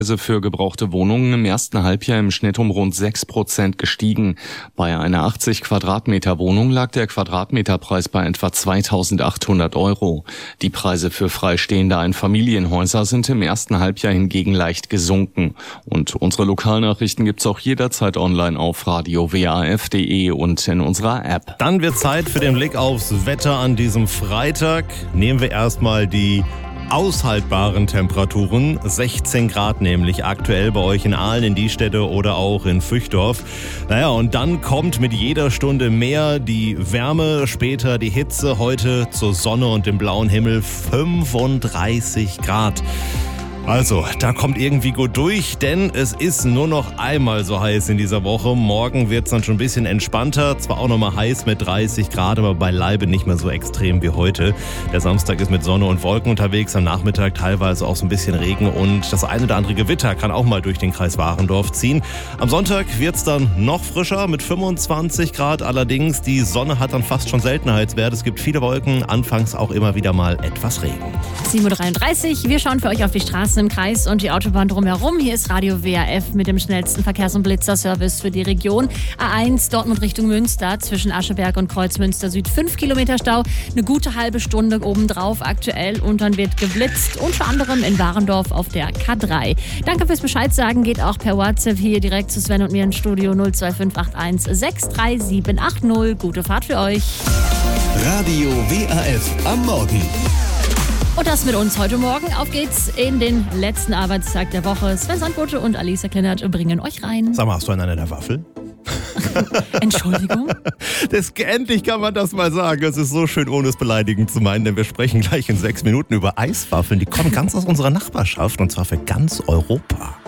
Preise für gebrauchte Wohnungen im ersten Halbjahr im Schnitt um rund 6% gestiegen. Bei einer 80 Quadratmeter Wohnung lag der Quadratmeterpreis bei etwa 2.800 €. Die Preise für freistehende Einfamilienhäuser sind im ersten Halbjahr hingegen leicht gesunken. Und unsere Lokalnachrichten gibt's auch jederzeit online auf radio-waf.de und in unserer App. Dann wird Zeit für den Blick aufs Wetter an diesem Freitag. Nehmen wir erstmal die aushaltbaren Temperaturen, 16 Grad nämlich aktuell bei euch in Aalen, in Diestette oder auch in Füchdorf. Naja, und dann kommt mit jeder Stunde mehr die Wärme, später die Hitze, heute zur Sonne und dem blauen Himmel 35 Grad. Also, da kommt irgendwie gut durch, denn es ist nur noch einmal so heiß in dieser Woche. Morgen wird es dann schon ein bisschen entspannter. Zwar auch nochmal heiß mit 30 Grad, aber beileibe nicht mehr so extrem wie heute. Der Samstag ist mit Sonne und Wolken unterwegs, am Nachmittag teilweise auch so ein bisschen Regen und das eine oder andere Gewitter kann auch mal durch den Kreis Warendorf ziehen. Am Sonntag wird es dann noch frischer mit 25 Grad. Allerdings, die Sonne hat dann fast schon Seltenheitswert. Es gibt viele Wolken, anfangs auch immer wieder mal etwas Regen. 7.33 Uhr, wir schauen für euch auf die Straße im Kreis und die Autobahn drumherum. Hier ist Radio WAF mit dem schnellsten Verkehrs- und Blitzerservice für die Region. A1 Dortmund Richtung Münster, zwischen Ascheberg und Kreuzmünster Süd 5 Kilometer Stau, eine gute halbe Stunde obendrauf aktuell und dann wird geblitzt, unter anderem in Warendorf auf der K3. Danke fürs Bescheid sagen, geht auch per WhatsApp hier direkt zu Sven und mir ins Studio 02581 63780. Gute Fahrt für euch. Radio WAF am Morgen. Und das mit uns heute Morgen. Auf geht's in den letzten Arbeitstag der Woche. Sven Sandbote und Alisa Kleinert bringen euch rein. Sag mal, hast du einen an der Waffel? Entschuldigung? Endlich kann man das mal sagen. Es ist so schön, ohne es beleidigend zu meinen, denn wir sprechen gleich in 6 Minuten über Eiswaffeln. Die kommen ganz aus unserer Nachbarschaft und zwar für ganz Europa.